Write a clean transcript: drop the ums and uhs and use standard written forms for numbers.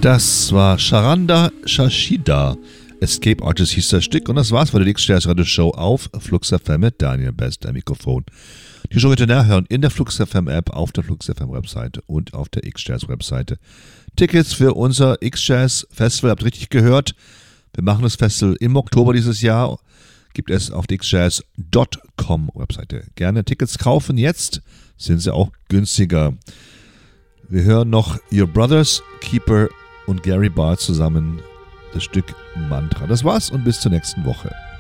Das war Charanda Shashida. Escape Artist hieß das Stück und das war's für die X-Jazz Radio Show auf Flux FM mit Daniel Best am Mikrofon. Die Show könnt ihr nachhören in der Flux FM App, auf der Flux FM Webseite und auf der X-Jazz Webseite. Tickets für unser X-Jazz Festival, habt ihr richtig gehört. Wir machen das Festival im Oktober dieses Jahr. Gibt es auf der xjazz.com Webseite. Gerne Tickets kaufen, jetzt sind sie auch günstiger. Wir hören noch Your Brothers Keeper und Gary Barr zusammen das Stück Mantra. Das war's und bis zur nächsten Woche.